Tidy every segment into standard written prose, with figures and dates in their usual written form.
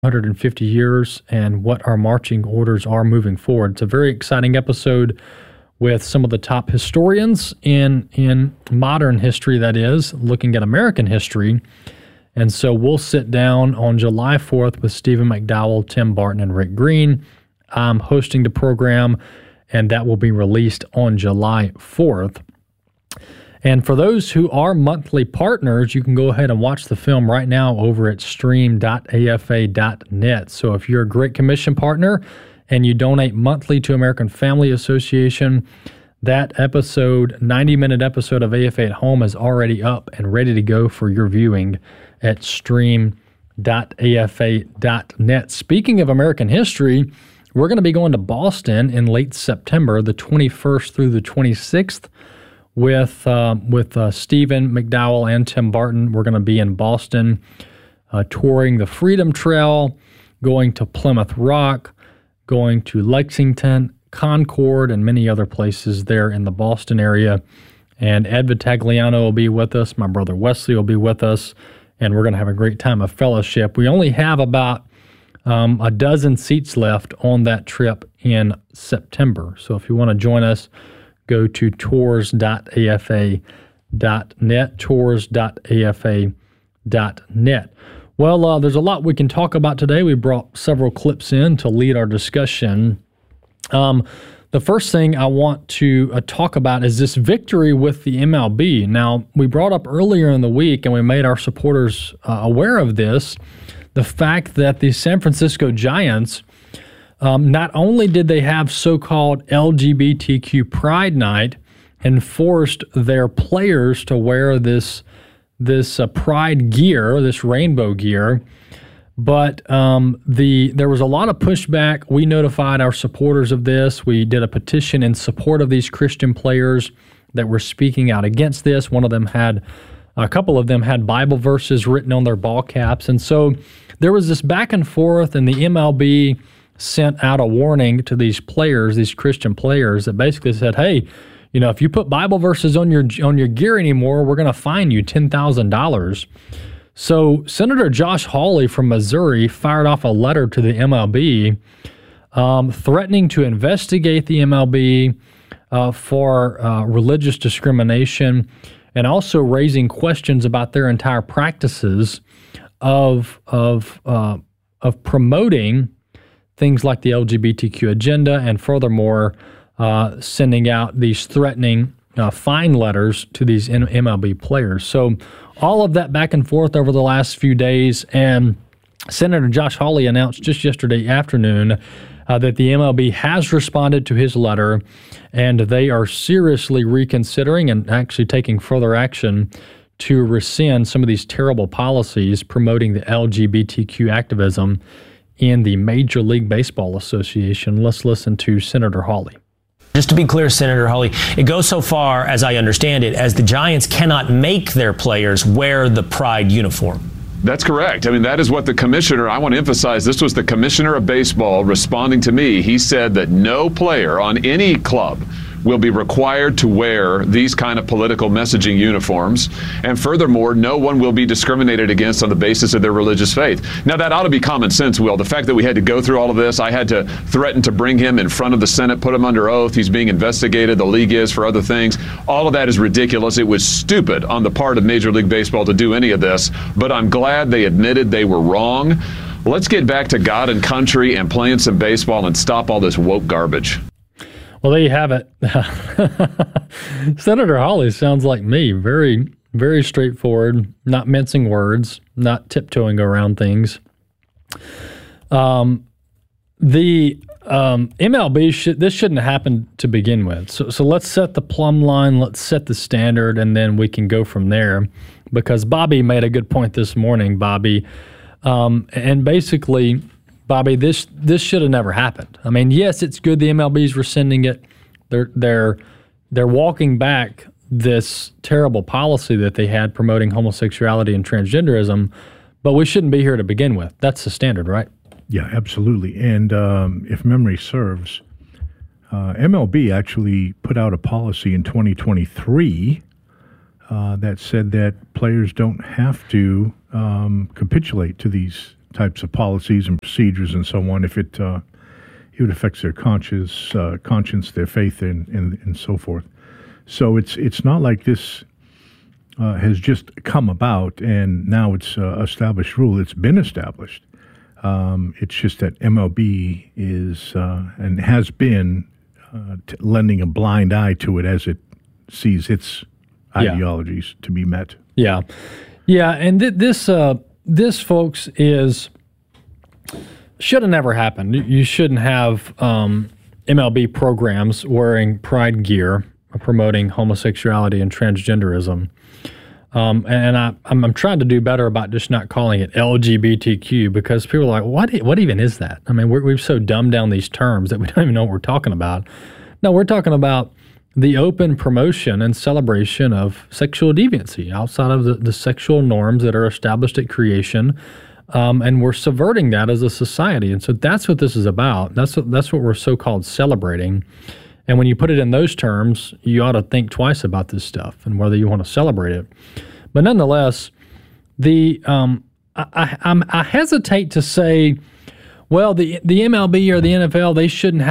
150 years and what our marching orders are moving forward. It's a very exciting episode with some of the top historians in modern history, that is, looking at American history. And so we'll sit down on July 4th with Stephen McDowell, Tim Barton, and Rick Green. I'm hosting the program, and that will be released on July 4th. And for those who are monthly partners, you can go ahead and watch the film right now over at stream.afa.net. So if you're a Great Commission partner and you donate monthly to American Family Association, that episode, 90-minute episode of AFA at Home, is already up and ready to go for your viewing at stream.afa.net. Speaking of American history, we're going to be going to Boston in late September, the 21st through the 26th, with Stephen McDowell and Tim Barton. We're going to be in Boston touring the Freedom Trail, going to Plymouth Rock, going to Lexington, Concord, and many other places there in the Boston area. And Ed Vitagliano will be with us. My brother Wesley will be with us. And we're going to have a great time of fellowship. We only have about a dozen seats left on that trip in September. So if you want to join us, go to tours.afa.net, tours.afa.net. Well, there's a lot we can talk about today. We brought several clips in to lead our discussion. The first thing I want to talk about is this victory with the MLB. Now, we brought up earlier in the week, and we made our supporters aware of this, the fact that the San Francisco Giants, not only did they have so-called LGBTQ Pride Night and forced their players to wear this pride gear, this rainbow gear, but there was a lot of pushback. We notified our supporters of this. We did a petition in support of these Christian players that were speaking out against this. A couple of them had Bible verses written on their ball caps. And so there was this back and forth, and the MLB sent out a warning to these players, these Christian players, that basically said, hey, if you put Bible verses on your gear anymore, we're going to fine you $10,000. So Senator Josh Hawley from Missouri fired off a letter to the MLB threatening to investigate the MLB for religious discrimination, and also raising questions about their entire practices of promoting things like the LGBTQ agenda, and furthermore sending out these threatening fine letters to these MLB players. So all of that back and forth over the last few days, and Senator Josh Hawley announced just yesterday afternoon that the MLB has responded to his letter, and they are seriously reconsidering and actually taking further action to rescind some of these terrible policies promoting the LGBTQ activism in the Major League Baseball Association. Let's listen to Senator Hawley. Just to be clear, Senator Hawley, it goes so far, as I understand it, as the Giants cannot make their players wear the pride uniform. That's correct. I mean, that is what the commissioner, I want to emphasize, this was the commissioner of baseball responding to me. He said that no player on any club will be required to wear these kind of political messaging uniforms. And furthermore, no one will be discriminated against on the basis of their religious faith. Now, that ought to be common sense, Will. The fact that we had to go through all of this, I had to threaten to bring him in front of the Senate, put him under oath. He's being investigated. The league is for other things. All of that is ridiculous. It was stupid on the part of Major League Baseball to do any of this, but I'm glad they admitted they were wrong. Let's get back to God and country and playing some baseball and stop all this woke garbage. Well, there you have it. Senator Hawley sounds like me. Very, very straightforward, not mincing words, not tiptoeing around things. The MLB, this shouldn't have happened to begin with. So let's set the plumb line, let's set the standard, and then we can go from there. Because Bobby made a good point this morning, Bobby. And basically, Bobby, this should have never happened. I mean, yes, it's good the MLB's rescinding it. They're walking back this terrible policy that they had promoting homosexuality and transgenderism, but we shouldn't be here to begin with. That's the standard, right? Yeah, absolutely. And if memory serves, MLB actually put out a policy in 2023 that said that players don't have to capitulate to these types of policies and procedures and so on if it affects their conscience, their faith, and so forth. So it's not like this has just come about and now it's established rule. It's been established. It's just that MLB is and has been lending a blind eye to it as it sees its ideologies to be met. Yeah, and this, folks, should have never happened. You shouldn't have MLB programs wearing pride gear, promoting homosexuality and transgenderism. And I'm trying to do better about just not calling it LGBTQ, because people are like, what even is that? I mean, we've so dumbed down these terms that we don't even know what we're talking about. No, we're talking about the open promotion and celebration of sexual deviancy outside of the sexual norms that are established at creation, and we're subverting that as a society. And so that's what this is about. That's what we're so-called celebrating. And when you put it in those terms, you ought to think twice about this stuff and whether you want to celebrate it. But nonetheless, I hesitate to say, well, the MLB or the NFL, they shouldn't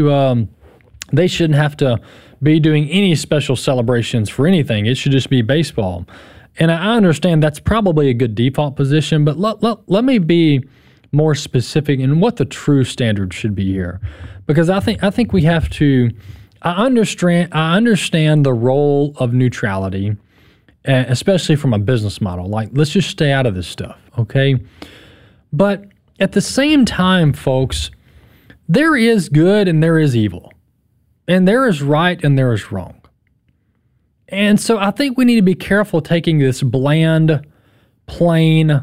have to be doing any special celebrations for anything. It should just be baseball. And I understand that's probably a good default position, but let me be more specific in what the true standard should be here, because I think we have to. I understand the role of neutrality, especially from a business model. Like, let's just stay out of this stuff, okay? But at the same time, folks, there is good and there is evil, and there is right and there is wrong. And so I think we need to be careful taking this bland, plain,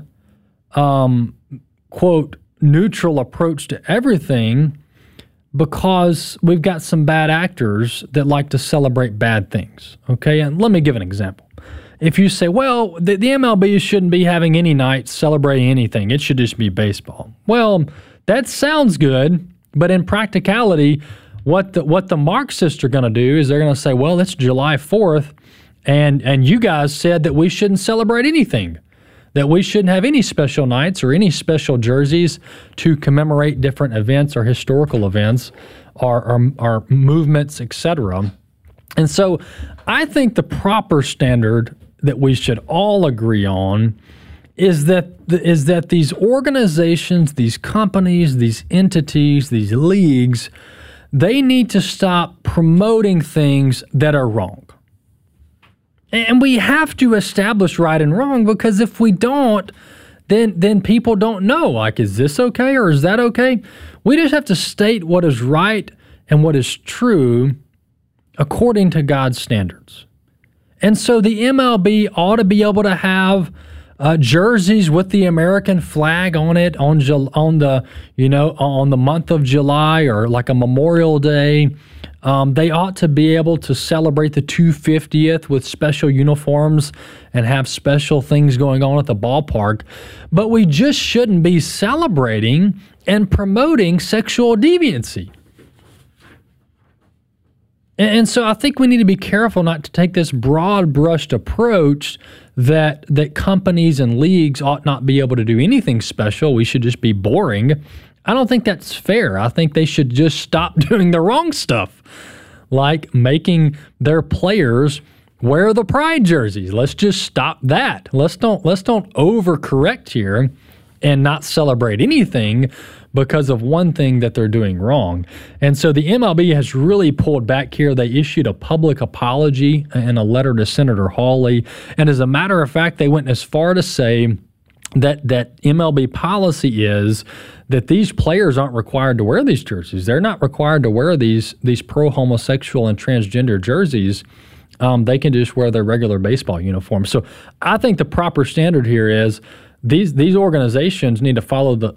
quote, neutral approach to everything, because we've got some bad actors that like to celebrate bad things, okay? And let me give an example. If you say, well, the MLB shouldn't be having any night celebrating anything, it should just be baseball. Well, that sounds good, but in practicality, what the Marxists are going to do is they're going to say, well, it's July 4th, and you guys said that we shouldn't celebrate anything, that we shouldn't have any special nights or any special jerseys to commemorate different events or historical events or movements, etc. And so I think the proper standard that we should all agree on is that these organizations, these companies, these entities, these leagues, they need to stop promoting things that are wrong. And we have to establish right and wrong, because if we don't, then people don't know, like, is this okay or is that okay? We just have to state what is right and what is true according to God's standards. And so the MLB ought to be able to have jerseys with the American flag on it on the month of July, or like a Memorial Day. They ought to be able to celebrate the 250th with special uniforms and have special things going on at the ballpark. But we just shouldn't be celebrating and promoting sexual deviancy. And so I think we need to be careful not to take this broad-brushed approach that companies and leagues ought not be able to do anything special. We should just be boring. I don't think that's fair. I think they should just stop doing the wrong stuff, like making their players wear the pride jerseys. Let's just stop that. Let's don't overcorrect here and not celebrate anything because of one thing that they're doing wrong. And so the MLB has really pulled back here. They issued a public apology in a letter to Senator Hawley. And as a matter of fact, they went as far to say that MLB policy is that these players aren't required to wear these jerseys. They're not required to wear these pro-homosexual and transgender jerseys. They can just wear their regular baseball uniforms. So I think the proper standard here is these organizations need to follow the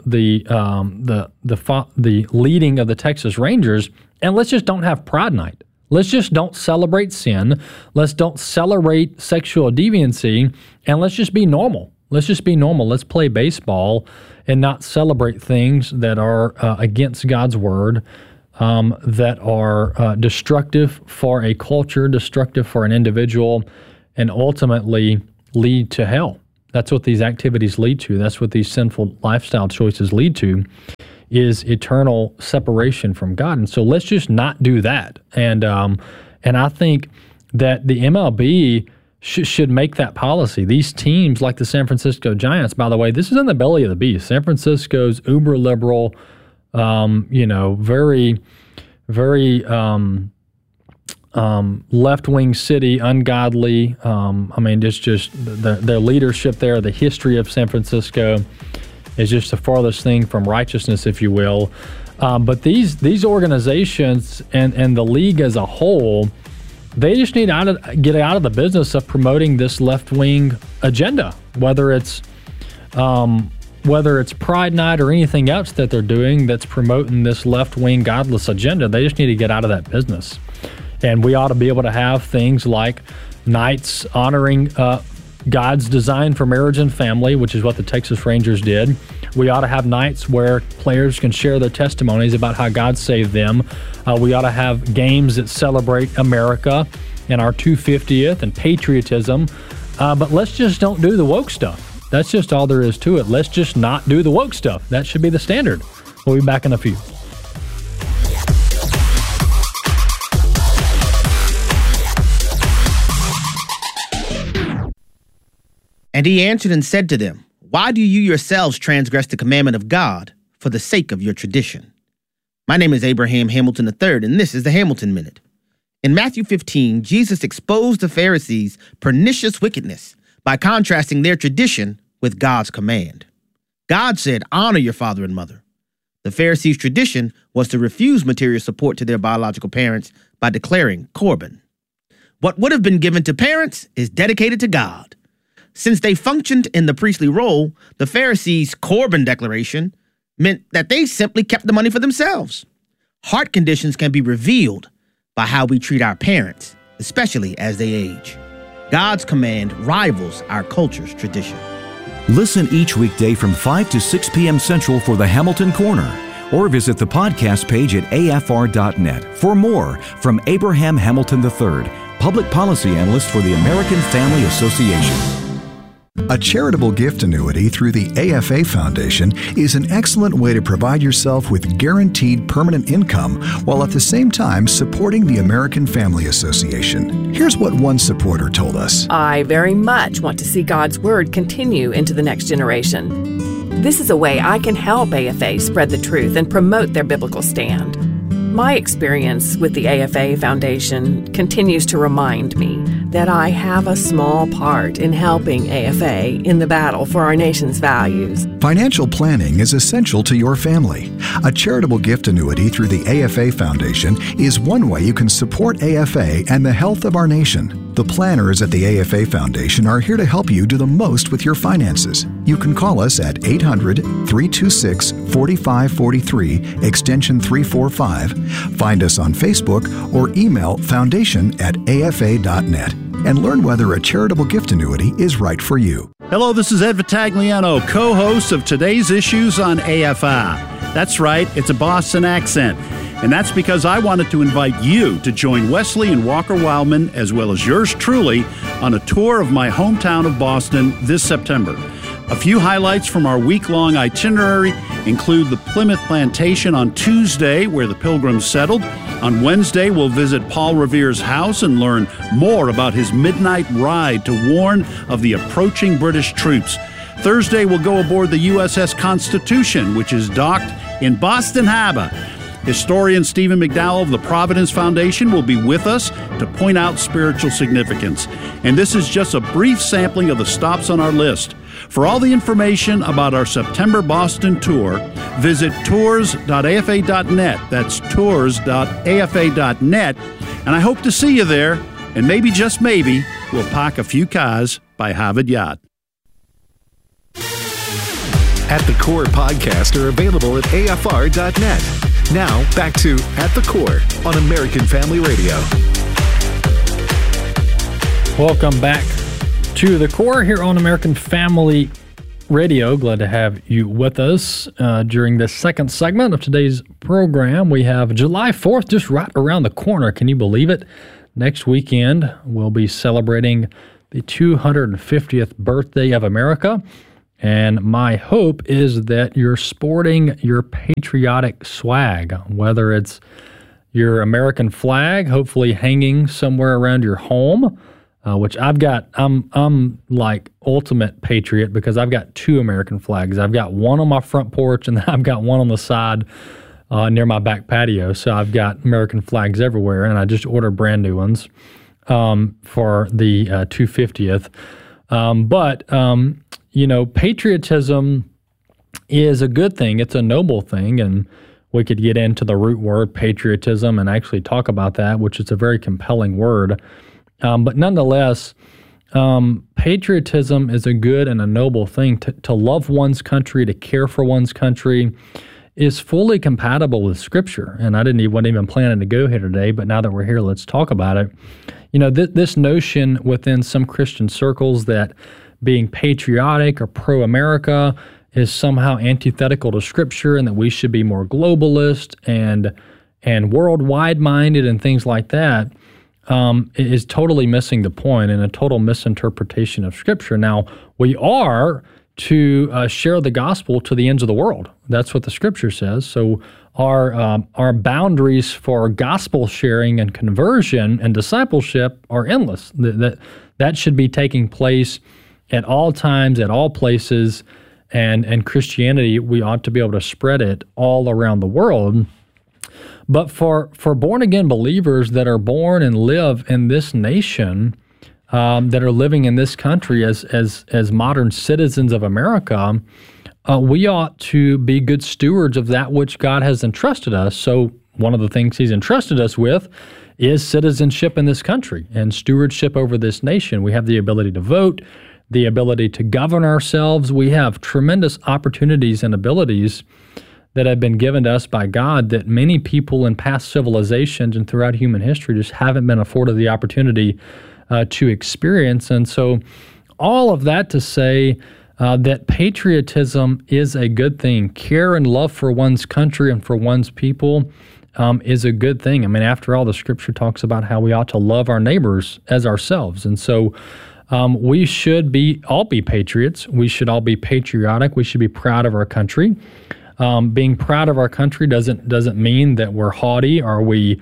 leading of the Texas Rangers, and let's just don't have Pride Night. Let's just don't celebrate sin. Let's don't celebrate sexual deviancy, and let's just be normal. Let's just be normal. Let's play baseball and not celebrate things that are against God's word, that are destructive for a culture, destructive for an individual, and ultimately lead to hell. That's what these activities lead to. That's what these sinful lifestyle choices lead to, is eternal separation from God. And so let's just not do that. And I think that the MLB should make that policy. These teams like the San Francisco Giants, by the way, this is in the belly of the beast. San Francisco's uber liberal, very, very left-wing city, ungodly. It's just their leadership there, the history of San Francisco is just the farthest thing from righteousness, if you will. But these organizations and the league as a whole, they just need to get out of the business of promoting this left-wing agenda, whether it's Pride Night or anything else that they're doing that's promoting this left-wing godless agenda. They just need to get out of that business. And we ought to be able to have things like nights honoring God's design for marriage and family, which is what the Texas Rangers did. We ought to have nights where players can share their testimonies about how God saved them. We ought to have games that celebrate America and our 250th and patriotism. But let's just don't do the woke stuff. That's just all there is to it. Let's just not do the woke stuff. That should be the standard. We'll be back in a few. And he answered and said to them, "Why do you yourselves transgress the commandment of God for the sake of your tradition?" My name is Abraham Hamilton III, and this is the Hamilton Minute. In Matthew 15, Jesus exposed the Pharisees' pernicious wickedness by contrasting their tradition with God's command. God said, "Honor your father and mother." The Pharisees' tradition was to refuse material support to their biological parents by declaring Corban. What would have been given to parents is dedicated to God. Since they functioned in the priestly role, the Pharisees' Corban declaration meant that they simply kept the money for themselves. Heart conditions can be revealed by how we treat our parents, especially as they age. God's command rivals our culture's tradition. Listen each weekday from 5 to 6 p.m. Central for the Hamilton Corner, or visit the podcast page at afr.net for more from Abraham Hamilton III, Public Policy Analyst for the American Family Association. A charitable gift annuity through the AFA Foundation is an excellent way to provide yourself with guaranteed permanent income while at the same time supporting the American Family Association. Here's what one supporter told us. I very much want to see God's Word continue into the next generation. This is a way I can help AFA spread the truth and promote their biblical stand. My experience with the AFA Foundation continues to remind me that I have a small part in helping AFA in the battle for our nation's values. Financial planning is essential to your family. A charitable gift annuity through the AFA Foundation is one way you can support AFA and the health of our nation. The planners at the AFA Foundation are here to help you do the most with your finances. You can call us at 800-326-4543, extension 345. Find us on Facebook or email foundation@afa.net and learn whether a charitable gift annuity is right for you. Hello, this is Ed Vitagliano, co-host of today's Issues on AFI. That's right, it's a Boston accent. And that's because I wanted to invite you to join Wesley and Walker Wildman, as well as yours truly, on a tour of my hometown of Boston this September. A few highlights from our week-long itinerary include the Plymouth Plantation on Tuesday, where the Pilgrims settled. On Wednesday, we'll visit Paul Revere's house and learn more about his midnight ride to warn of the approaching British troops. Thursday, we'll go aboard the USS Constitution, which is docked in Boston Harbor. Historian Stephen McDowell of the Providence Foundation will be with us to point out spiritual significance. And this is just a brief sampling of the stops on our list. For all the information about our September Boston tour, visit tours.afa.net. That's tours.afa.net. And I hope to see you there. And maybe, just maybe, we'll park a few cars by Harvard Yard. At the Core podcasts are available at afr.net. Now, back to At the Core on American Family Radio. Welcome back to The Core here on American Family Radio. Glad to have you with us during the second segment of today's program. We have July 4th just right around the corner. Can you believe it? Next weekend, we'll be celebrating the 250th birthday of America. And my hope is that you're sporting your patriotic swag, whether it's your American flag, hopefully hanging somewhere around your home, which I've got. I'm like ultimate patriot because I've got two American flags. I've got one on my front porch, and then I've got one on the side near my back patio. So I've got American flags everywhere, and I just ordered brand new ones for the 250th. Patriotism is a good thing. It's a noble thing, and we could get into the root word patriotism and actually talk about that, which is a very compelling word. But nonetheless, patriotism is a good and a noble thing. To love one's country, to care for one's country, is fully compatible with Scripture. And I wasn't even planning to go here today, but now that we're here, let's talk about it. This notion within some Christian circles that being patriotic or pro-America is somehow antithetical to Scripture, and that we should be more globalist and worldwide minded and things like that, is totally missing the point and a total misinterpretation of Scripture. Now, we are to share the gospel to the ends of the world. That's what the Scripture says. So our boundaries for gospel sharing and conversion and discipleship are endless. That should be taking place at all times, at all places, and Christianity, we ought to be able to spread it all around the world. But for born-again believers that are born and live in this nation, that are living in this country as modern citizens of America, we ought to be good stewards of that which God has entrusted us. So one of the things He's entrusted us with is citizenship in this country and stewardship over this nation. We have the ability to vote, the ability to govern ourselves. We have tremendous opportunities and abilities that have been given to us by God that many people in past civilizations and throughout human history just haven't been afforded the opportunity to experience. And so all of that to say that patriotism is a good thing. Care and love for one's country and for one's people is a good thing. I mean, after all, the Scripture talks about how we ought to love our neighbors as ourselves. And so we should all be patriots. We should all be patriotic. We should be proud of our country. Being proud of our country doesn't mean that we're haughty or we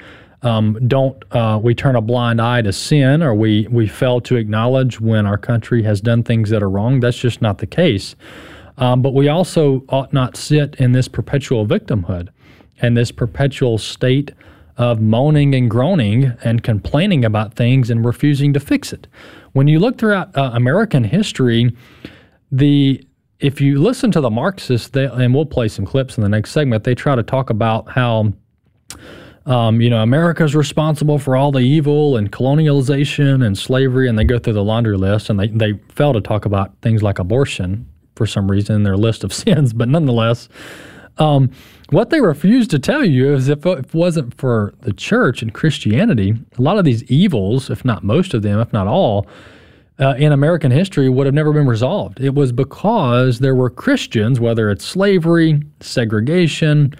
we turn a blind eye to sin, or we fail to acknowledge when our country has done things that are wrong. That's just not the case. But we also ought not sit in this perpetual victimhood and this perpetual state of moaning and groaning and complaining about things and refusing to fix it. When you look throughout American history, if you listen to the Marxists, and we'll play some clips in the next segment, they try to talk about how America's responsible for all the evil and colonialization and slavery, and they go through the laundry list, and they fail to talk about things like abortion for some reason in their list of sins. But nonetheless, what they refuse to tell you is if it wasn't for the church and Christianity, a lot of these evils, if not most of them, if not all, in American history would have never been resolved. It was because there were Christians, whether it's slavery, segregation,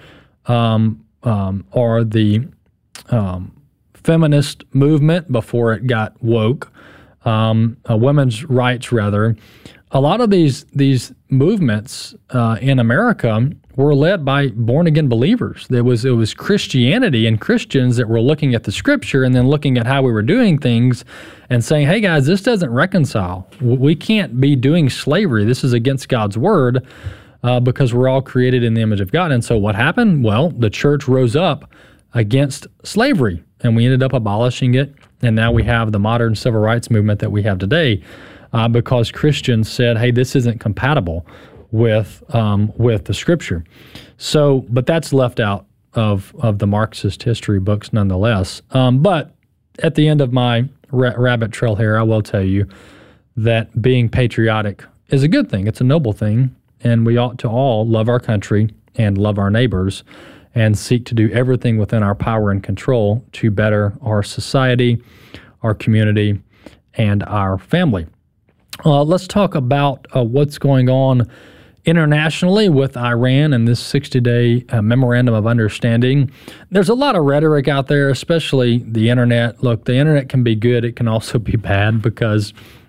or the feminist movement before it got woke, women's rights rather. A lot of these movements in America were led by born-again believers. It was Christianity and Christians that were looking at the Scripture and then looking at how we were doing things and saying, hey guys, this doesn't reconcile. We can't be doing slavery. This is against God's Word because we're all created in the image of God. And so what happened? Well, the church rose up against slavery, and we ended up abolishing it, and now we have the modern civil rights movement that we have today because Christians said, hey, this isn't compatible with the Scripture. So, but that's left out of the Marxist history books nonetheless. But at the end of my rabbit trail here, I will tell you that being patriotic is a good thing. It's a noble thing, and we ought to all love our country and love our neighbors and seek to do everything within our power and control to better our society, our community, and our family. Let's talk about what's going on internationally with Iran and this 60-day memorandum of understanding. There's a lot of rhetoric out there, especially the internet. Look, the internet can be good. It can also be bad because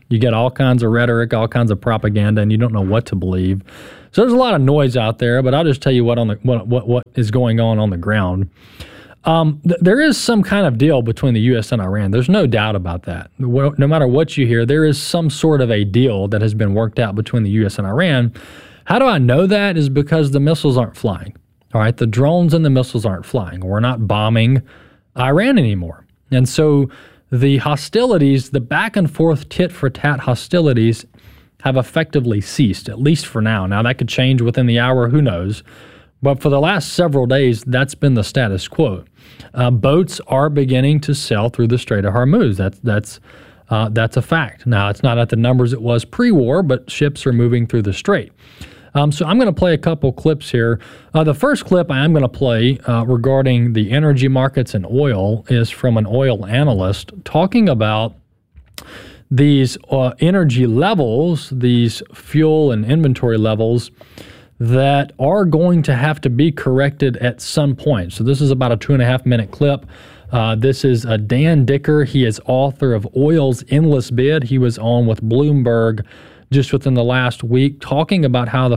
You get all kinds of rhetoric, all kinds of propaganda, and you don't know what to believe. So there's a lot of noise out there, but I'll just tell you what is going on the ground. There is some kind of deal between the U.S. and Iran. There's no doubt about that. No matter what you hear, there is some sort of a deal that has been worked out between the U.S. and Iran. How do I know that? Is because the missiles aren't flying. All right, the drones and the missiles aren't flying. We're not bombing Iran anymore. And so the hostilities, the back and forth tit-for-tat hostilities have effectively ceased, at least for now. Now, that could change within the hour, who knows? But for the last several days, that's been the status quo. Boats are beginning to sail through the Strait of Hormuz. That's a fact. Now, it's not at the numbers it was pre-war, but ships are moving through the strait. So I'm going to play a couple clips here. The first clip I am going to play regarding the energy markets and oil is from an oil analyst talking about these energy levels, these fuel and inventory levels that are going to have to be corrected at some point. So this is about a 2.5-minute clip. This is Dan Dicker. He is author of Oil's Endless Bid. He was on with Bloomberg just within the last week talking about how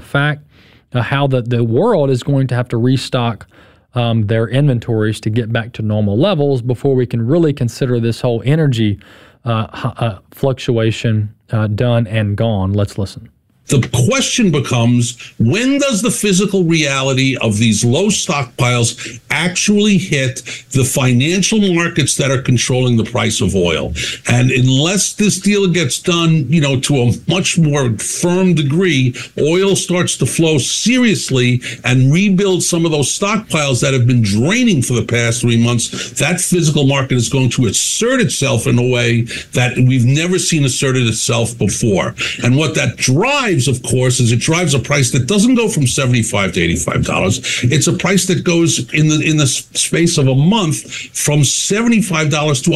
the world is going to have to restock their inventories to get back to normal levels before we can really consider this whole energy fluctuation done and gone. Let's listen. The question becomes, when does the physical reality of these low stockpiles actually hit the financial markets that are controlling the price of oil? And unless this deal gets done, to a much more firm degree, oil starts to flow seriously and rebuild some of those stockpiles that have been draining for the past 3 months. That physical market is going to assert itself in a way that we've never seen asserted itself before. And what that drives, of course, is it drives a price that doesn't go from $75 to $85. It's a price that goes in the space of a month from $75 to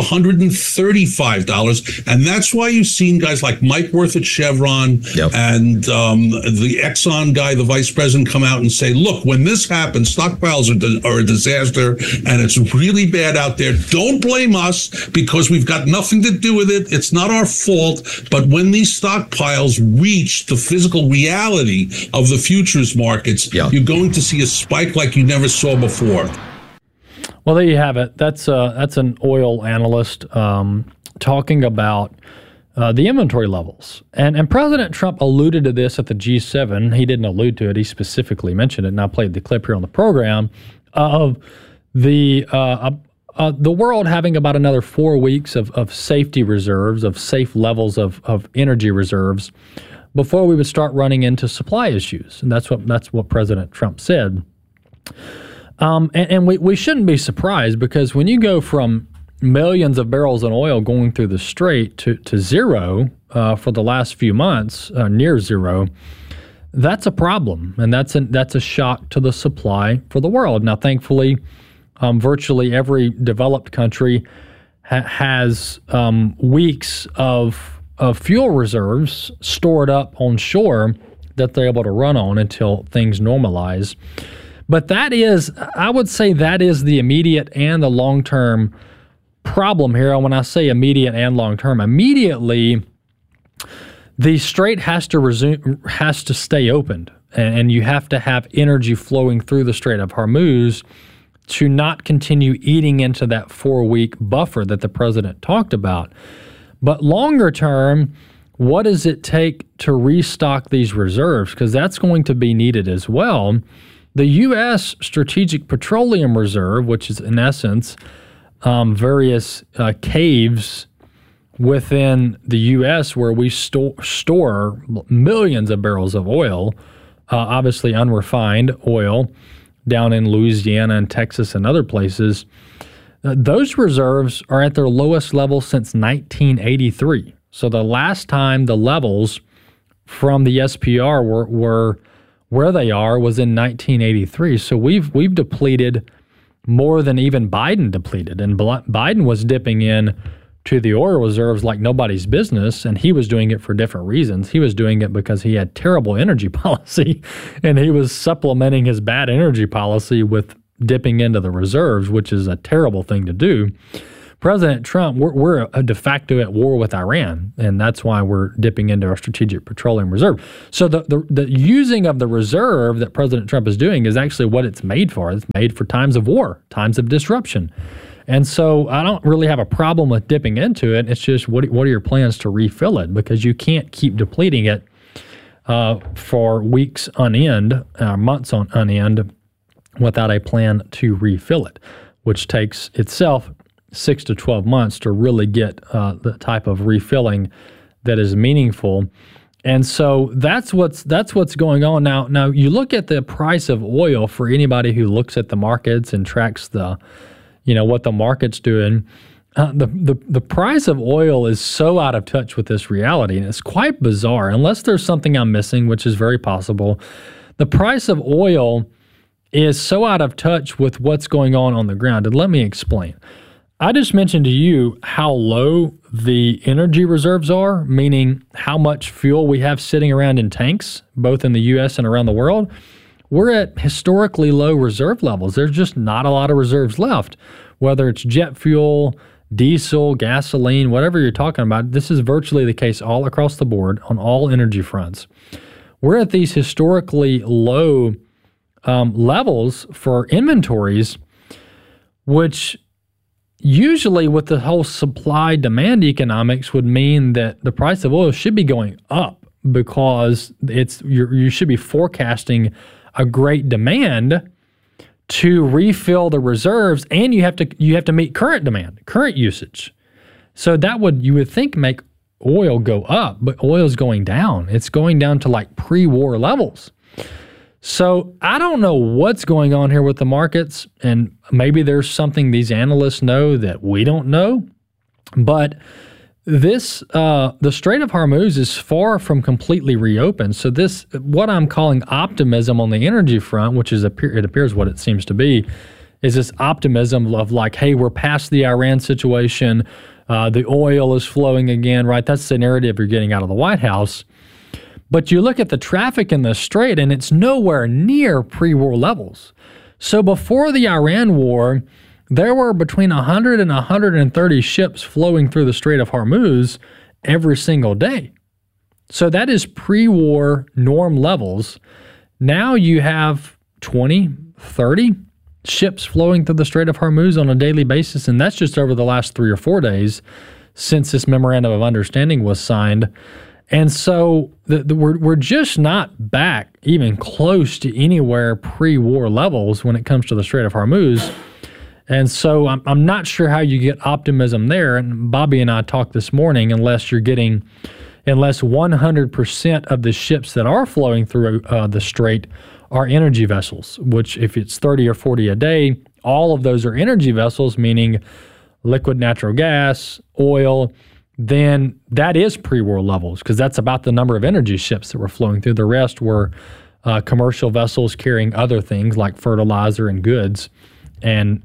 $135. And that's why you've seen guys like Mike Wirth at Chevron and the Exxon guy, the vice president, come out and say, look, when this happens, stockpiles are a disaster and it's really bad out there. Don't blame us because we've got nothing to do with it. It's not our fault. But when these stockpiles reach the physical reality of the futures markets, you're going to see a spike like you never saw before. Well, there you have it. That's an oil analyst talking about the inventory levels. And President Trump alluded to this at the G7. He didn't allude to it. He specifically mentioned it, and I played the clip here on the program of the world having about another 4 weeks of safety reserves, of safe levels of energy reserves before we would start running into supply issues. And that's what President Trump said. And we shouldn't be surprised, because when you go from millions of barrels of oil going through the strait to zero for the last few months, near zero, that's a problem. And that's a shock to the supply for the world. Now, thankfully, virtually every developed country has weeks of fuel reserves stored up on shore that they're able to run on until things normalize. But I would say that is the immediate and the long-term problem here. And when I say immediate and long-term, immediately the strait has to stay opened, and you have to have energy flowing through the Strait of Hormuz to not continue eating into that 4-week buffer that the president talked about. But longer term, what does it take to restock these reserves? Because that's going to be needed as well. The U.S. Strategic Petroleum Reserve, which is in essence various caves within the U.S. where we store millions of barrels of oil, obviously unrefined oil, down in Louisiana and Texas and other places. Those reserves are at their lowest level since 1983. So the last time the levels from the SPR were where they are was in 1983. So we've depleted more than even Biden depleted. And Biden was dipping in to the oil reserves like nobody's business, and he was doing it for different reasons. He was doing it because he had terrible energy policy, and he was supplementing his bad energy policy with dipping into the reserves, which is a terrible thing to do. President Trump, we're de facto at war with Iran, and that's why we're dipping into our strategic petroleum reserve. So the using of the reserve that President Trump is doing is actually what it's made for. It's made for times of war, times of disruption. And so I don't really have a problem with dipping into it. It's just what are your plans to refill it? Because you can't keep depleting it for weeks on end, months on end, without a plan to refill it, which takes itself 6 to 12 months to really get the type of refilling that is meaningful. And so that's what's going on now. Now you look at the price of oil for anybody who looks at the markets and tracks what the market's doing. The price of oil is so out of touch with this reality, and it's quite bizarre. Unless there's something I'm missing, which is very possible, the price of oil is so out of touch with what's going on the ground. And let me explain. I just mentioned to you how low the energy reserves are, meaning how much fuel we have sitting around in tanks, both in the U.S. and around the world. We're at historically low reserve levels. There's just not a lot of reserves left, whether it's jet fuel, diesel, gasoline, whatever you're talking about. This is virtually the case all across the board on all energy fronts. We're at these historically low levels for inventories, which usually with the whole supply-demand economics would mean that the price of oil should be going up because you should be forecasting a great demand to refill the reserves, and you have to meet current demand, current usage. So that you would think make oil go up, but oil's going down. It's going down to like pre-war levels. So I don't know what's going on here with the markets, and maybe there's something these analysts know that we don't know. But the Strait of Hormuz is far from completely reopened. So what I'm calling optimism on the energy front, which is it appears what it seems to be, is this optimism of like, hey, we're past the Iran situation, the oil is flowing again, right? That's the narrative you're getting out of the White House. But you look at the traffic in the Strait, and it's nowhere near pre-war levels. So before the Iran war, there were between 100 and 130 ships flowing through the Strait of Hormuz every single day. So that is pre-war norm levels. Now you have 20, 30 ships flowing through the Strait of Hormuz on a daily basis, and that's just over the last 3 or 4 days since this memorandum of understanding was signed. And so we're just not back even close to anywhere pre-war levels when it comes to the Strait of Hormuz. And so I'm not sure how you get optimism there. And Bobby and I talked this morning, unless 100% of the ships that are flowing through the Strait are energy vessels, which if it's 30 or 40 a day, all of those are energy vessels, meaning liquid natural gas, oil, then that is pre-war levels, because that's about the number of energy ships that were flowing through. The rest were commercial vessels carrying other things like fertilizer and goods and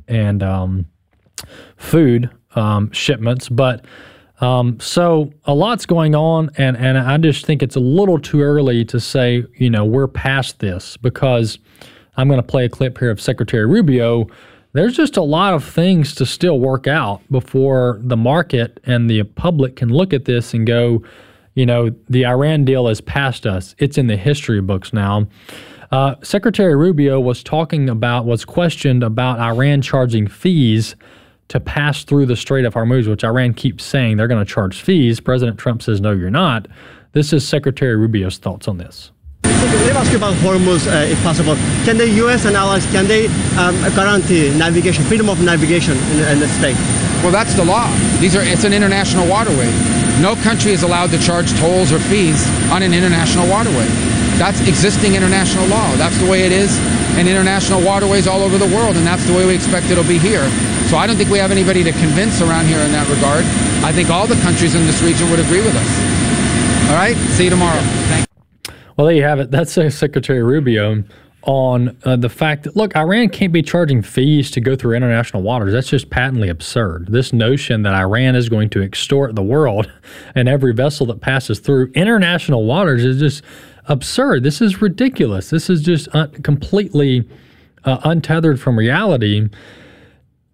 food shipments. But so a lot's going on, and I just think it's a little too early to say, we're past this, because I'm going to play a clip here of Secretary Rubio. There's just a lot of things to still work out before the market and the public can look at this and go, the Iran deal is past us. It's in the history books now. Secretary Rubio was questioned about Iran charging fees to pass through the Strait of Hormuz, which Iran keeps saying they're going to charge fees. President Trump says, no, you're not. This is Secretary Rubio's thoughts on this. Let me ask you about Hormuz, if possible. Can the U.S. and allies, guarantee navigation, freedom of navigation in the state? Well, that's the law. It's an international waterway. No country is allowed to charge tolls or fees on an international waterway. That's existing international law. That's the way it is in international waterways all over the world, and that's the way we expect it'll be here. So I don't think we have anybody to convince around here in that regard. I think all the countries in this region would agree with us. All right? See you tomorrow. Thank you. Well, there you have it. That's Secretary Rubio on the fact that, look, Iran can't be charging fees to go through international waters. That's just patently absurd. This notion that Iran is going to extort the world and every vessel that passes through international waters is just absurd. This is ridiculous. This is just completely untethered from reality.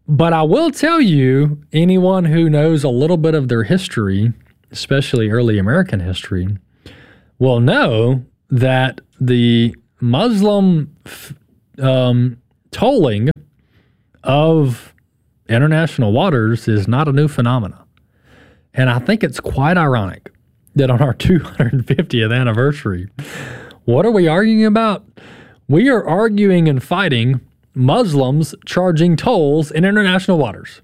But I will tell you, anyone who knows a little bit of their history, especially early American history, will know that the Muslim tolling of international waters is not a new phenomenon. And I think it's quite ironic that on our 250th anniversary, what are we arguing about? We are arguing and fighting Muslims charging tolls in international waters.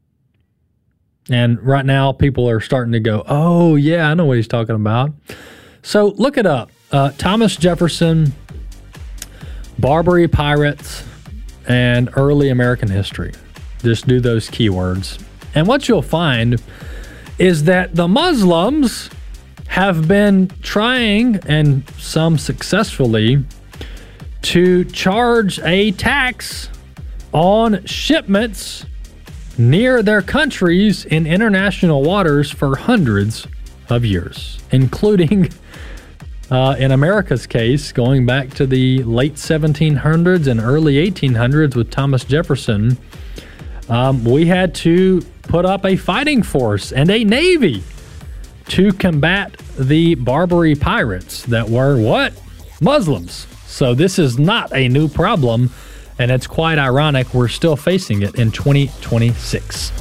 And right now, people are starting to go, oh, yeah, I know what he's talking about. So look it up. Thomas Jefferson, Barbary pirates, and early American history. Just do those keywords. And what you'll find is that the Muslims have been trying, and some successfully, to charge a tax on shipments near their countries in international waters for hundreds of years, including, in America's case, going back to the late 1700s and early 1800s with Thomas Jefferson. We had to put up a fighting force and a navy to combat the Barbary pirates that were what? Muslims. So this is not a new problem, and it's quite ironic we're still facing it in 2026.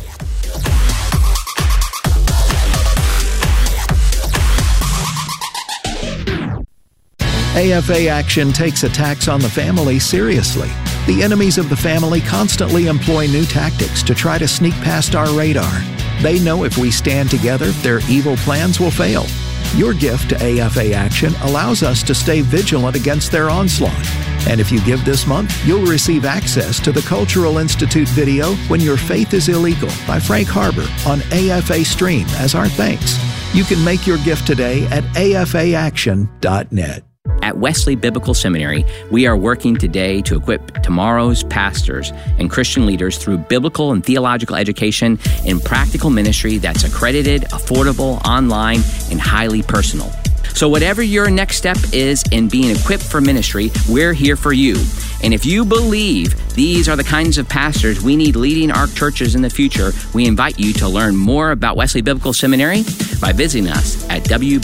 AFA Action takes attacks on the family seriously. The enemies of the family constantly employ new tactics to try to sneak past our radar. They know if we stand together, their evil plans will fail. Your gift to AFA Action allows us to stay vigilant against their onslaught. And if you give this month, you'll receive access to the Cultural Institute video When Your Faith is Illegal by Frank Harbor on AFA Stream as our thanks. You can make your gift today at afaaction.net. At Wesley Biblical Seminary, we are working today to equip tomorrow's pastors and Christian leaders through biblical and theological education and practical ministry that's accredited, affordable, online, and highly personal. So whatever your next step is in being equipped for ministry, we're here for you. And if you believe these are the kinds of pastors we need leading our churches in the future, we invite you to learn more about Wesley Biblical Seminary by visiting us at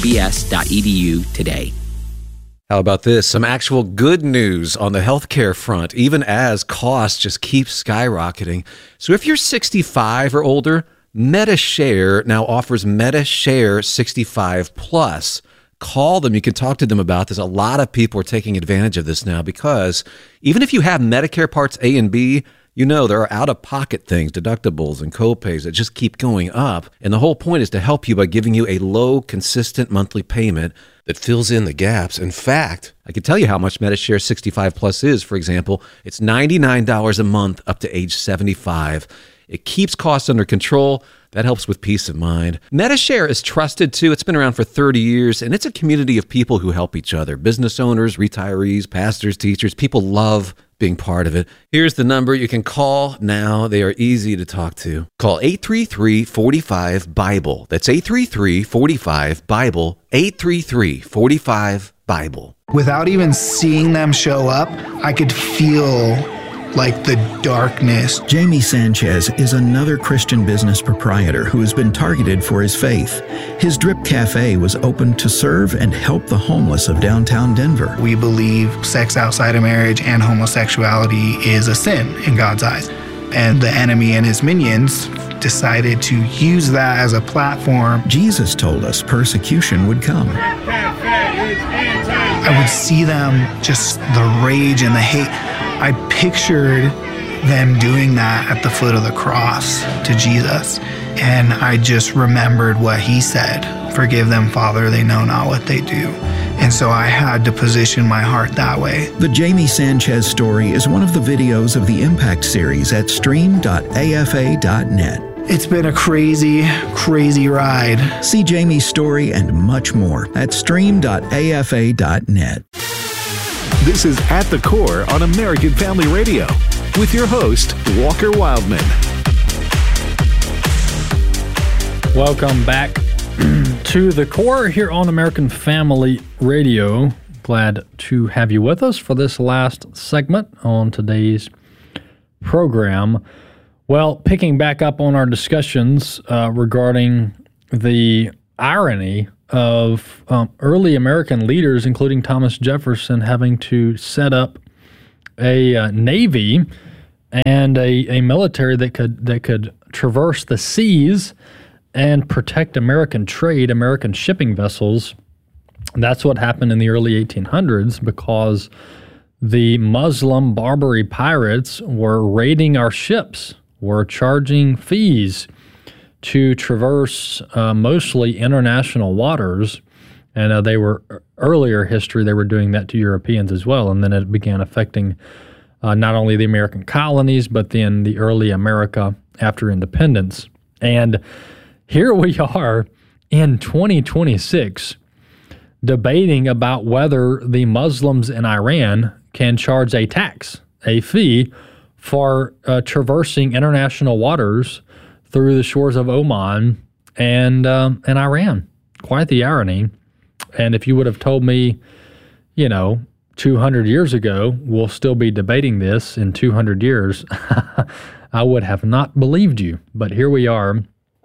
wbs.edu today. How about this? Some actual good news on the healthcare front, even as costs just keep skyrocketing. So if you're 65 or older, MediShare now offers MediShare 65 Plus. Call them. You can talk to them about this. A lot of people are taking advantage of this now because even if you have Medicare Parts A and B, you know there are out-of-pocket things, deductibles and copays that just keep going up. And the whole point is to help you by giving you a low, consistent monthly payment that fills in the gaps. In fact, I can tell you how much MediShare 65 Plus is. For example, it's $99 a month up to age 75. It keeps costs under control. That helps with peace of mind. MediShare is trusted too. It's been around for 30 years, and it's a community of people who help each other. Business owners, retirees, pastors, teachers. People love being part of it. Here's the number you can call now. They are easy to talk to. Call 833-45-BIBLE. That's 833-45-BIBLE. 833-45-BIBLE. Without even seeing them show up, I could feel like the darkness. Jamie Sanchez is another Christian business proprietor who has been targeted for his faith. His Drip Cafe was opened to serve and help the homeless of downtown Denver. We believe sex outside of marriage and homosexuality is a sin in God's eyes. And the enemy and his minions decided to use that as a platform. Jesus told us persecution would come. I would see them, just the rage and the hate. I pictured them doing that at the foot of the cross to Jesus. And I just remembered what he said, "Forgive them, Father, they know not what they do." And so I had to position my heart that way. The Jamie Sanchez story is one of the videos of the Impact series at stream.afa.net. It's been a crazy, crazy ride. See Jamie's story and much more at stream.afa.net. This is At the Core on American Family Radio with your host, Walker Wildman. Welcome back to The Core here on American Family Radio. Glad to have you with us for this last segment on today's program. Well, picking back up on our discussions regarding the irony of early American leaders, including Thomas Jefferson, having to set up a navy and a military that could traverse the seas and protect American trade, American shipping vessels. That's what happened in the early 1800s because the Muslim Barbary pirates were raiding our ships, were charging fees to traverse mostly international waters. And they were, earlier history, they were doing that to Europeans as well. And then it began affecting not only the American colonies, but then the early America after independence. And here we are in 2026 debating about whether the Muslims in Iran can charge a tax, a fee, for traversing international waters through the shores of Oman and Iran. Quite the irony. And if you would have told me, 200 years ago, we'll still be debating this in 200 years, I would have not believed you. But here we are.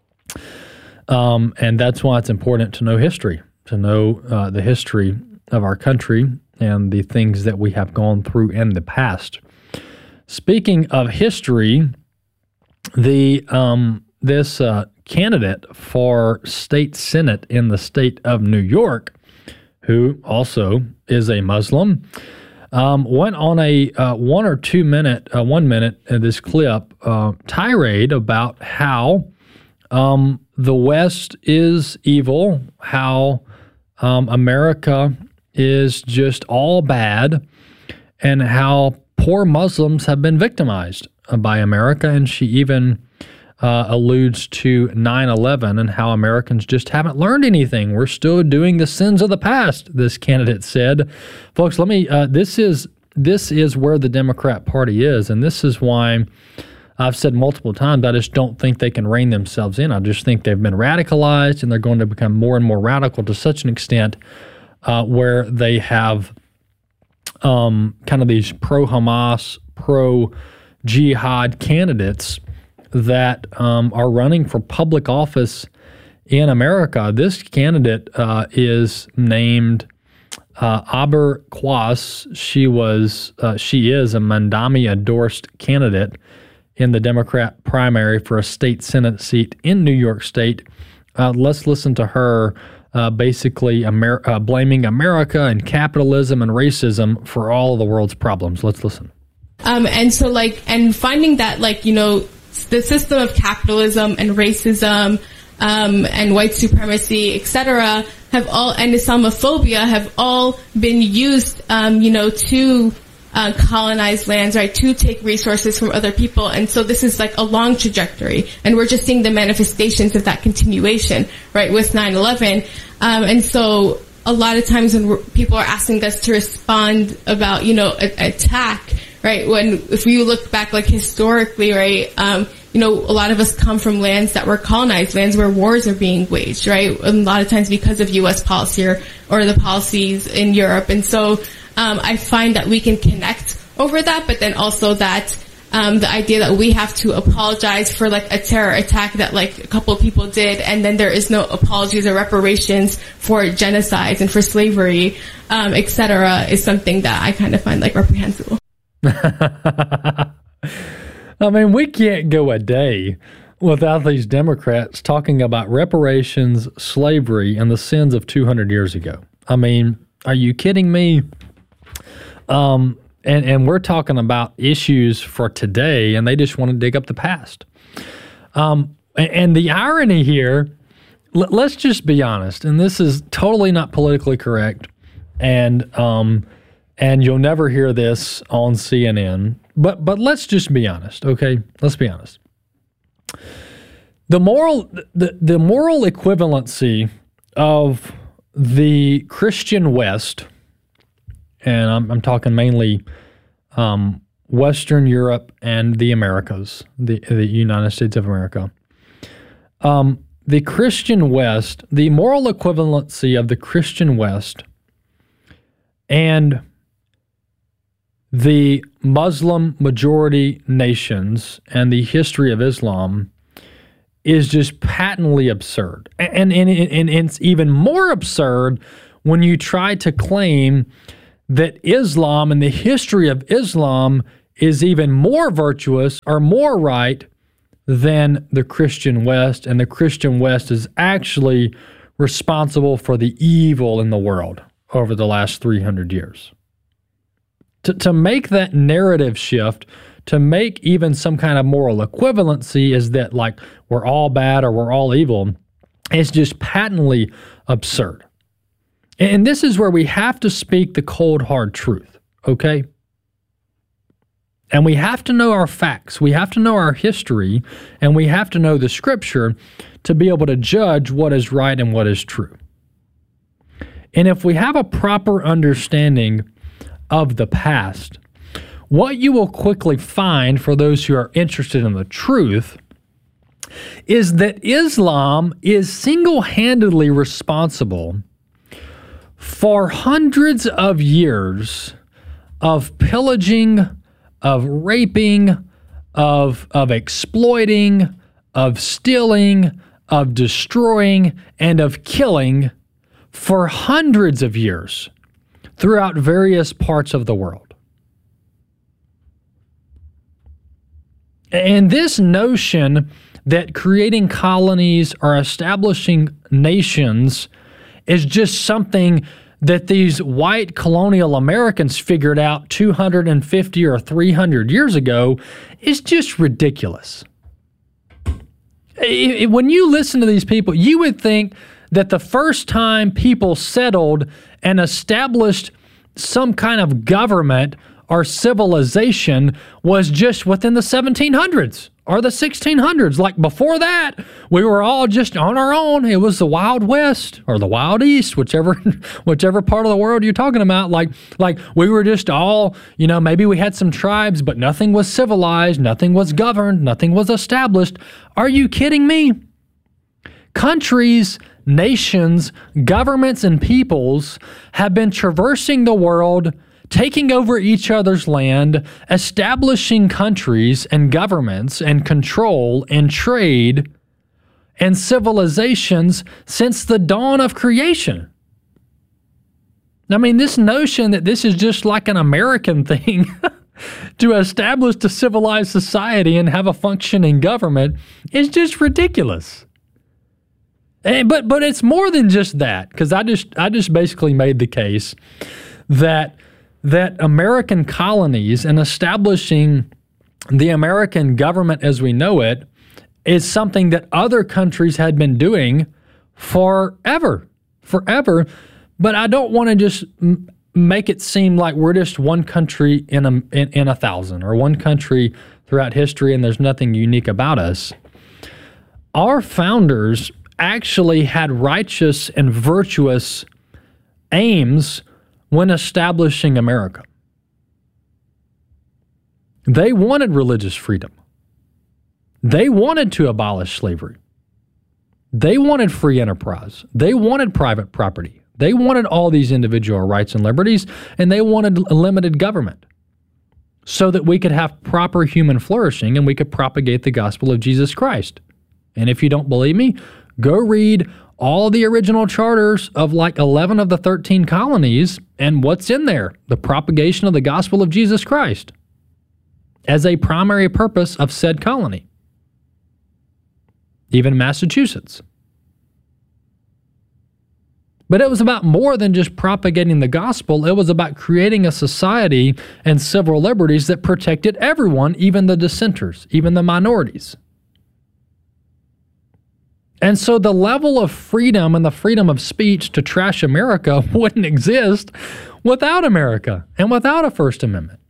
And that's why it's important to know history, to know the history of our country and the things that we have gone through in the past. Speaking of history, this candidate for state senate in the state of New York, who also is a Muslim, went on a 1 minute this clip tirade about how the West is evil, how America is just all bad, and how poor Muslims have been victimized by America. And she even alludes to 9/11 and how Americans just haven't learned anything. We're still doing the sins of the past, this candidate said. Folks, let me. This is where the Democrat Party is, and this is why I've said multiple times I just don't think they can rein themselves in. I just think they've been radicalized, and they're going to become more and more radical to such an extent where they have kind of these pro-Hamas, pro-jihad candidates that are running for public office in America. This candidate is named Aber Quas. She is a Mandami-endorsed candidate in the Democrat primary for a state Senate seat in New York State. Let's listen to her basically blaming America and capitalism and racism for all of the world's problems. Let's listen. And finding that, the system of capitalism and racism and white supremacy, etc., and Islamophobia have all been used, to colonize lands, right, to take resources from other people. And so this is like a long trajectory, and we're just seeing the manifestations of that continuation, right, with 9/11. And so a lot of times when people are asking us to respond about, attack, right, if you look back, historically, right, a lot of us come from lands that were colonized, lands where wars are being waged, right, a lot of times because of U.S. policy or the policies in Europe. And so I find that we can connect over that, but then also that the idea that we have to apologize for a terror attack that a couple of people did, and then there is no apologies or reparations for genocides and for slavery, etc., is something that I kind of find reprehensible. I mean, we can't go a day without these Democrats talking about reparations, slavery, and the sins of 200 years ago. I mean, are you kidding me? And we're talking about issues for today, and they just want to dig up the past. And the irony here, let's just be honest, and this is totally not politically correct, and you'll never hear this on CNN, but let's just be honest, okay? Let's be honest. The moral equivalency of the Christian West, and I'm talking mainly Western Europe and the Americas, the United States of America. The Christian West, the moral equivalency of the Christian West and the Muslim majority nations and the history of Islam is just patently absurd. And it's even more absurd when you try to claim that Islam and the history of Islam is even more virtuous or more right than the Christian West, and the Christian West is actually responsible for the evil in the world over the last 300 years. To make that narrative shift, to make even some kind of moral equivalency is that like we're all bad or we're all evil, it's just patently absurd. And this is where we have to speak the cold, hard truth, okay? And we have to know our facts, we have to know our history, and we have to know the Scripture to be able to judge what is right and what is true. And if we have a proper understanding of the past, what you will quickly find for those who are interested in the truth is that Islam is single-handedly responsible for hundreds of years of pillaging, of raping, of exploiting, of stealing, of destroying, and of killing for hundreds of years throughout various parts of the world. And this notion that creating colonies or establishing nations is just something that these white colonial Americans figured out 250 or 300 years ago is just ridiculous. When you listen to these people, you would think that the first time people settled and established some kind of government or civilization was just within the 1700s or the 1600s. Like before that, we were all just on our own. It was the Wild West or the Wild East, whichever part of the world you're talking about. Like we were just all, maybe we had some tribes, but nothing was civilized, nothing was governed, nothing was established. Are you kidding me? Countries, nations, governments, and peoples have been traversing the world, taking over each other's land, establishing countries and governments and control and trade and civilizations since the dawn of creation. I mean, this notion that this is just like an American thing to establish a civilized society and have a functioning government is just ridiculous. But it's more than just that, because I just basically made the case that American colonies and establishing the American government as we know it is something that other countries had been doing forever. But I don't want to just make it seem like we're just one country in a thousand, or one country throughout history and there's nothing unique about us. Our founders actually had righteous and virtuous aims when establishing America. They wanted religious freedom. They wanted to abolish slavery. They wanted free enterprise. They wanted private property. They wanted all these individual rights and liberties, and they wanted a limited government so that we could have proper human flourishing and we could propagate the gospel of Jesus Christ. And if you don't believe me, go read all the original charters of like 11 of the 13 colonies, and what's in there? The propagation of the gospel of Jesus Christ as a primary purpose of said colony. Even Massachusetts. But it was about more than just propagating the gospel. It was about creating a society and civil liberties that protected everyone, even the dissenters, even the minorities. And so the level of freedom and the freedom of speech to trash America wouldn't exist without America and without a First Amendment.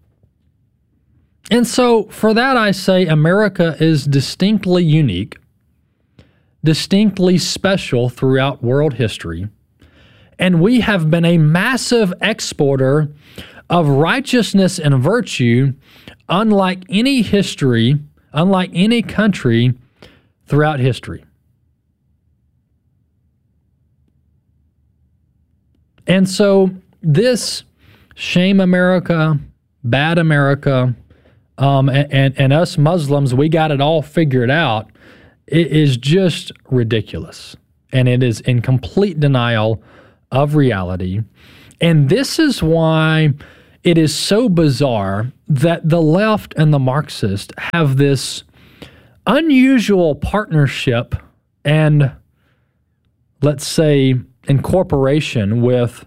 And so for that I say America is distinctly unique, distinctly special throughout world history, and we have been a massive exporter of righteousness and virtue unlike any history, unlike any country throughout history. And so this shame America, bad America, and us Muslims, we got it all figured out, it is just ridiculous. And it is in complete denial of reality. And this is why it is so bizarre that the left and the Marxists have this unusual partnership and, let's say, incorporation with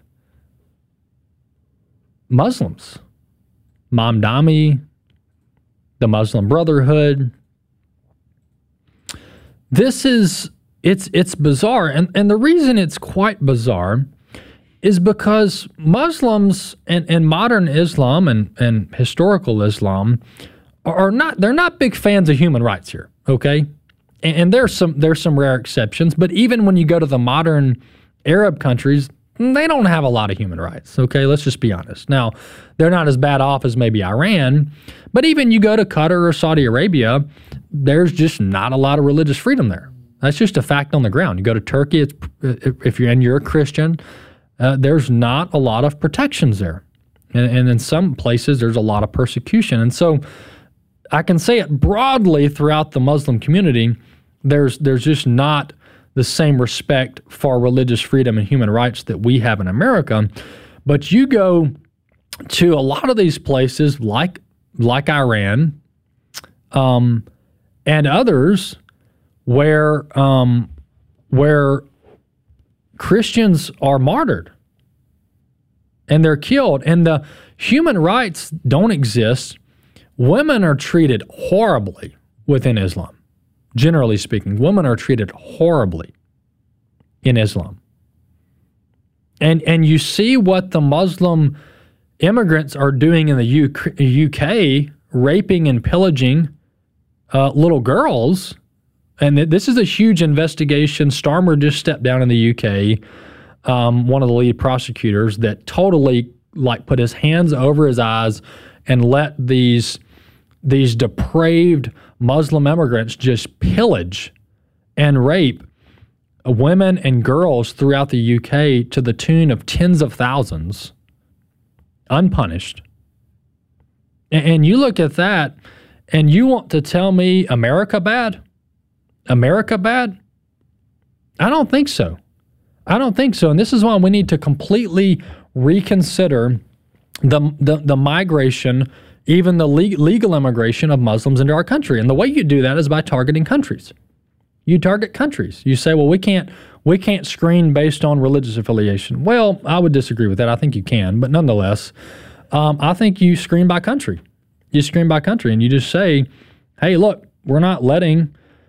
Muslims. Mamdani, the Muslim Brotherhood. It's bizarre. And the reason it's quite bizarre is because Muslims and modern Islam and historical Islam they're not big fans of human rights here, okay? And there's some rare exceptions, but even when you go to the modern Arab countries, they don't have a lot of human rights, okay? Let's just be honest. Now, they're not as bad off as maybe Iran, but even you go to Qatar or Saudi Arabia, there's just not a lot of religious freedom there. That's just a fact on the ground. You go to Turkey, if you're a Christian, there's not a lot of protections there. And in some places, there's a lot of persecution. And so I can say it broadly throughout the Muslim community, there's just not the same respect for religious freedom and human rights that we have in America. But you go to a lot of these places like Iran and others where Christians are martyred and they're killed, and the human rights don't exist. Women are treated horribly within Islam. Generally speaking, women are treated horribly in Islam. And you see what the Muslim immigrants are doing in the UK, raping and pillaging little girls. And this is a huge investigation. Starmer just stepped down in the UK, one of the lead prosecutors, that totally put his hands over his eyes and let these depraved Muslim immigrants just pillage and rape women and girls throughout the UK to the tune of tens of thousands, unpunished. And you look at that and you want to tell me America bad? America bad? I don't think so. I don't think so. And this is why we need to completely reconsider the migration, even the legal immigration of Muslims into our country. And the way you do that is by targeting countries. You target countries. You say, well, we can't screen based on religious affiliation. Well, I would disagree with that. I think you can, but nonetheless, I think you screen by country. You screen by country, and you just say, hey, look, we're not letting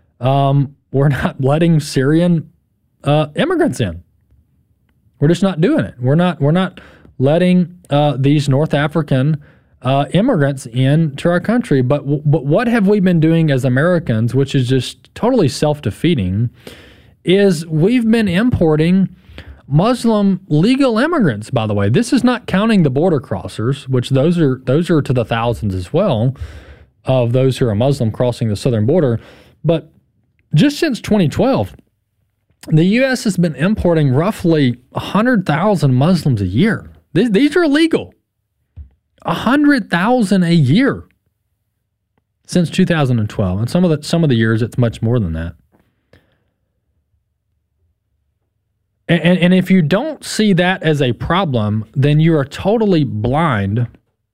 Syrian immigrants in. We're just not doing it. We're not letting these North African immigrants into our country. But what have we been doing as Americans, which is just totally self-defeating, is we've been importing Muslim legal immigrants, by the way. This is not counting the border crossers, which those are to the thousands as well, of those who are Muslim crossing the southern border. But just since 2012, the U.S. has been importing roughly 100,000 Muslims a year. These are illegal. 100,000 a year since 2012. And some of the years it's much more than that. And if you don't see that as a problem, then you are totally blind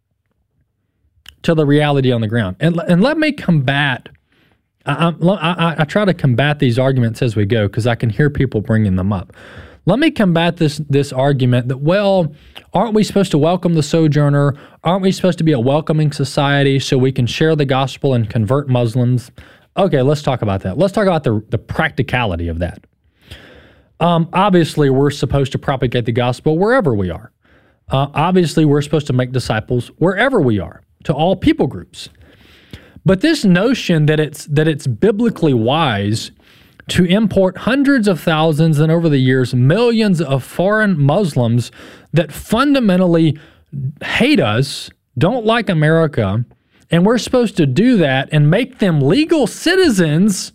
to the reality on the ground. And let me combat. I try to combat these arguments as we go because I can hear people bringing them up. Let me combat this argument that, well, aren't we supposed to welcome the sojourner? Aren't we supposed to be a welcoming society so we can share the gospel and convert Muslims? Okay, let's talk about that. Let's talk about the practicality of that. Obviously, we're supposed to propagate the gospel wherever we are. Obviously, we're supposed to make disciples wherever we are, to all people groups. But this notion that it's biblically wise to import hundreds of thousands and over the years millions of foreign Muslims that fundamentally hate us, don't like America, and we're supposed to do that and make them legal citizens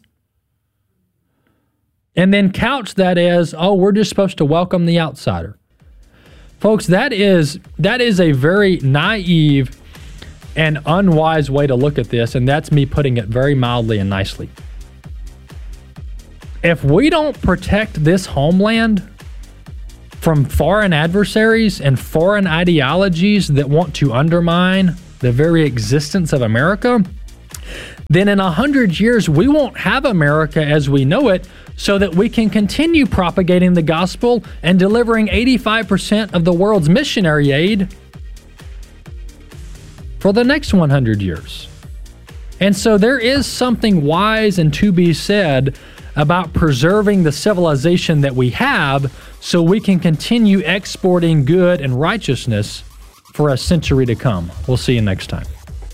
and then couch that as, oh, we're just supposed to welcome the outsider. Folks, that is a very naive and unwise way to look at this, and that's me putting it very mildly and nicely. If we don't protect this homeland from foreign adversaries and foreign ideologies that want to undermine the very existence of America, then in 100 years, we won't have America as we know it, so that we can continue propagating the gospel and delivering 85% of the world's missionary aid for the next 100 years. And so there is something wise and to be said about preserving the civilization that we have so we can continue exporting good and righteousness for a century to come. We'll see you next time.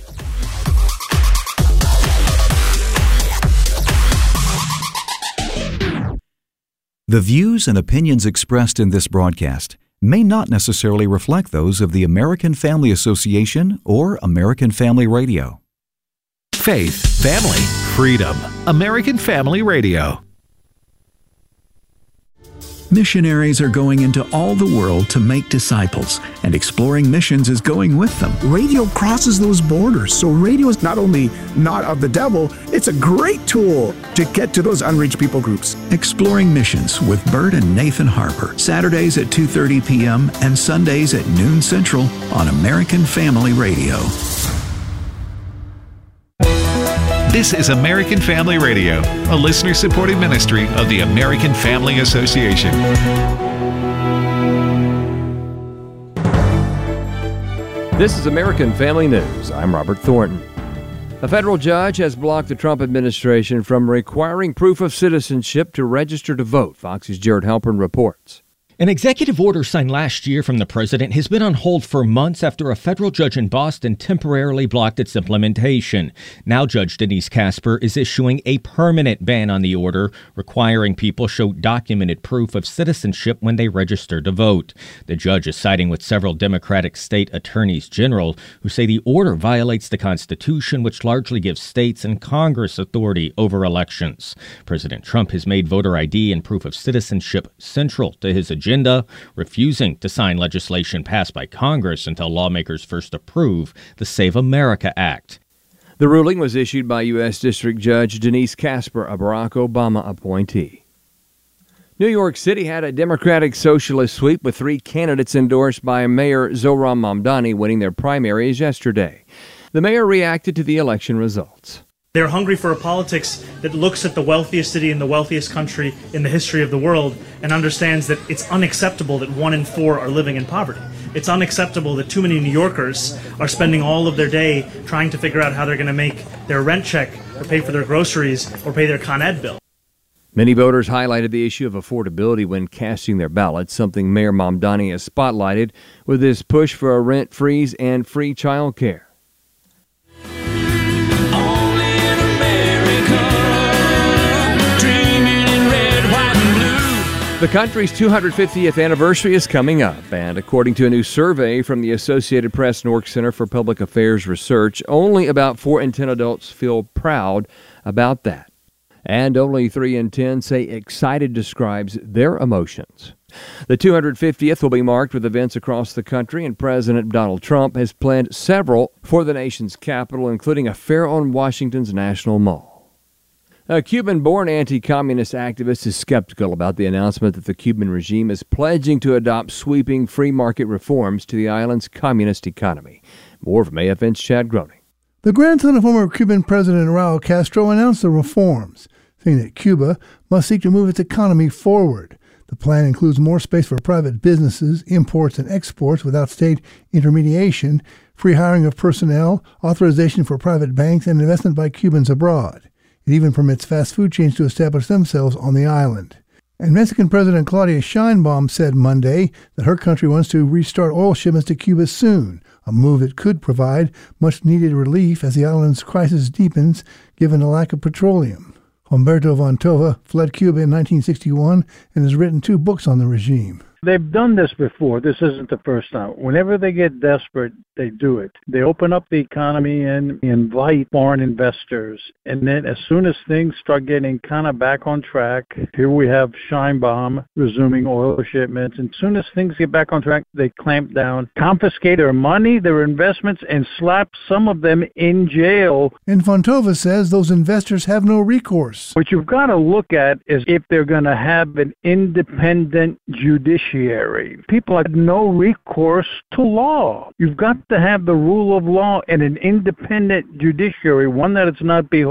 The views and opinions expressed in this broadcast may not necessarily reflect those of the American Family Association or American Family Radio. Faith, family, freedom. American Family Radio. Missionaries are going into all the world to make disciples, and Exploring Missions is going with them. Radio crosses those borders, so radio is not only not of the devil, it's a great tool to get to those unreached people groups. Exploring Missions with Bert and Nathan Harper, Saturdays at 2:30 p.m. and Sundays at noon Central on American Family Radio. This is American Family Radio, a listener-supported ministry of the American Family Association. This is American Family News. I'm Robert Thornton. A federal judge has blocked the Trump administration from requiring proof of citizenship to register to vote. Fox's Jared Halpern reports. An executive order signed last year from the president has been on hold for months after a federal judge in Boston temporarily blocked its implementation. Now Judge Denise Casper is issuing a permanent ban on the order, requiring people show documented proof of citizenship when they register to vote. The judge is siding with several Democratic state attorneys general who say the order violates the Constitution, which largely gives states and Congress authority over elections. President Trump has made voter ID and proof of citizenship central to his agenda, refusing to sign legislation passed by Congress until lawmakers first approve the Save America Act. The ruling was issued by U.S. District Judge Denise Casper, a Barack Obama appointee. New York City had a Democratic socialist sweep with 3 candidates endorsed by Mayor Zohran Mamdani winning their primaries yesterday. The mayor reacted to the election results. They're hungry for a politics that looks at the wealthiest city in the wealthiest country in the history of the world and understands that it's unacceptable that 1 in 4 are living in poverty. It's unacceptable that too many New Yorkers are spending all of their day trying to figure out how they're going to make their rent check or pay for their groceries or pay their Con Ed bill. Many voters highlighted the issue of affordability when casting their ballots, something Mayor Mamdani has spotlighted with his push for a rent freeze and free child care. The country's 250th anniversary is coming up, and according to a new survey from the Associated Press Newark Center for Public Affairs Research, only about 4 in 10 adults feel proud about that. And only 3 in 10 say excited describes their emotions. The 250th will be marked with events across the country, and President Donald Trump has planned several for the nation's capital, including a fair on Washington's National Mall. A Cuban-born anti-communist activist is skeptical about the announcement that the Cuban regime is pledging to adopt sweeping free market reforms to the island's communist economy. More from AFN's Chad Groening. The grandson of former Cuban President Raul Castro announced the reforms, saying that Cuba must seek to move its economy forward. The plan includes more space for private businesses, imports and exports without state intermediation, free hiring of personnel, authorization for private banks, and investment by Cubans abroad. It even permits fast food chains to establish themselves on the island. And Mexican President Claudia Sheinbaum said Monday that her country wants to restart oil shipments to Cuba soon, a move that could provide much-needed relief as the island's crisis deepens given the lack of petroleum. Humberto Vantova fled Cuba in 1961 and has written 2 books on the regime. They've done this before. This isn't the first time. Whenever they get desperate, they do it. They open up the economy and invite foreign investors. And then as soon as things start getting kind of back on track, here we have Sheinbaum resuming oil shipments. And as soon as things get back on track, they clamp down, confiscate their money, their investments, and slap some of them in jail. And Fontova says those investors have no recourse. What you've got to look at is if they're going to have an independent judiciary. People have no recourse to law. You've got to have the rule of law and an independent judiciary, one that is not beholden